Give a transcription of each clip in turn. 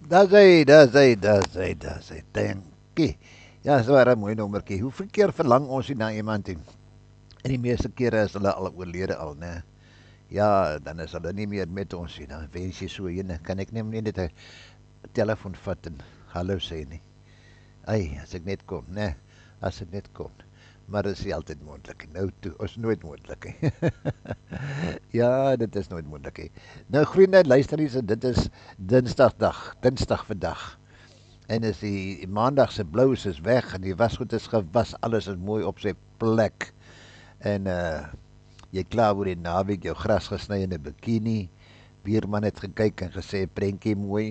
Dis hy, dankie. Ja, dis 'n baie mooi nommertjie. Hoeveel keer verlang ons nie na iemand toe? En die meeste kere is hulle al oorlede al, né? Ja, dan is hulle nie meer met ons nie. Dan wens jy so ene, kan ek net 'n telefoon vat en hallo sê nie. Ai, as ek net kon, né? As ek net kon. Maar dit is nie altyd moontlik nie. Nou toe, is nooit moontlik nie. Ja, dit is nooit moontlik nie. Nou vriende, luister hier, dit is Dinsdag vandag. En is die maandag se blous is weg en die wasgoed is gewas, alles is mooi op sy plek. En jy klaar oor die naweek jou gras gesny in 'n bikini. Buurman het gekyk en gesê prentjie mooi.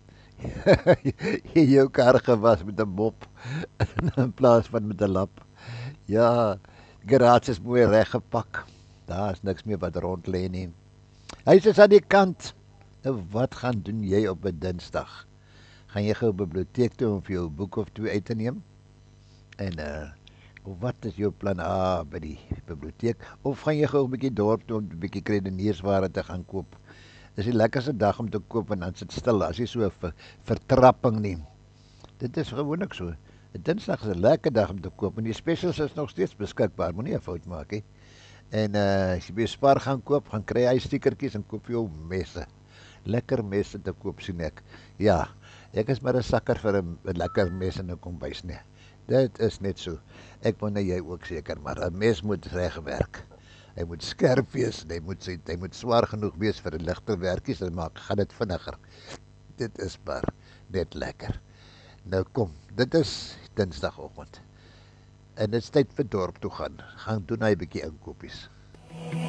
Jy jou kar gewas met 'n mop in plaas van met 'n lap. Ja, garage is mooi reggepak. Daar's niks meer wat rond lê nie. Hy is aan die kant. Nou wat gaan doen jy op 'n Dinsdag? Gaan jy gou biblioteek toe om vir jou 'n boek of twee uit te neem? En wat is jou plan A by die biblioteek? Of gaan jy gou 'n bietjie dorp toe om 'n bietjie kredeniersware te gaan koop? Dis die lekkerste dag om te koop en dan sit stil as jy so 'n vertrapping neem. Dit is gewoonlik so. 'n Dinsdag is 'n lekker dag om te koop en die specials is nog steeds beskikbaar. Moenie 'n fout maak nie. En as jy by Spar gaan koop, gaan kry hy stiekertjies en koop vir jou messe. Lekker messe te koop sien ek. Ja, ek is maar 'n sakker vir 'n lekker mes in 'n kombuis nie. Dit is net so. Ek wonder jy ook seker, maar 'n mes moet reg werk. Hy moet skerp wees, hy moet swaar genoeg wees vir 'n ligter werkies, dan gaan dit vinniger. Dit is maar net lekker. Nou kom, dit is Dinsdagoggend. En dit is tyd vir dorp toe gaan. Gaan doen hy 'n bietjie inkopies.